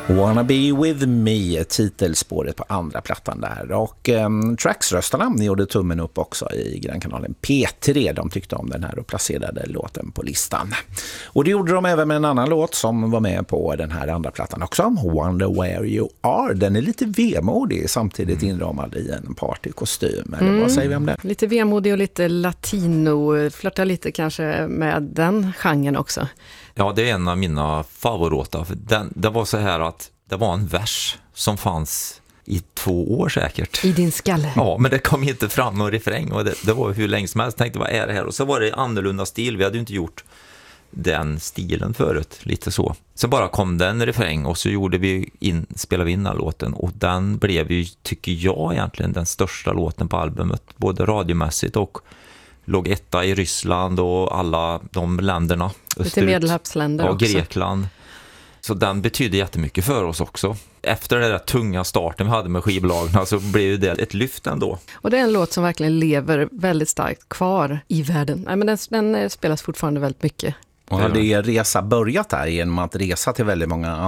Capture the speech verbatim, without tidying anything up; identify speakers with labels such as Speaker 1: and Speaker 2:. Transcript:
Speaker 1: Wanna be with me, titelspåret på andra plattan där. Och um, Trax-röstarna gjorde tummen upp också i Grannkanalen P tre. De tyckte om den här och placerade låten på listan. Och det gjorde de även med en annan låt som var med på den här andra plattan också. Wonder Where You Are. Den är lite vemodig, samtidigt inramad i en partykostym. Eller mm. vad säger vi om det?
Speaker 2: Lite vemodig och lite latino. Flörtar lite kanske med den genren också.
Speaker 3: Ja, det är en av mina favoriter. För den, det var så här att det var en vers som fanns i två år säkert.
Speaker 2: I din skalle.
Speaker 3: Ja, men det kom inte fram någon refräng. Och det, det var hur länge som helst. Jag tänkte, vad är det här? Och så var det annorlunda stil. Vi hade ju inte gjort den stilen förut. Lite så. Så bara kom den refräng och så gjorde vi in, spelade vi in den låten. Och den blev ju, tycker jag egentligen, den största låten på albumet. Både radiomässigt och låg etta i Ryssland och alla de länderna.
Speaker 2: Lite medelhavsländer
Speaker 3: och
Speaker 2: också.
Speaker 3: Grekland. Så den betyder jättemycket för oss också. Efter den där tunga starten vi hade med skivbolagen så blev det ett lyft ändå.
Speaker 2: Och det är en låt som verkligen lever väldigt starkt kvar i världen. Nej, men den, den spelas fortfarande väldigt mycket.
Speaker 1: Och hade er resa börjat här genom att resa till väldigt många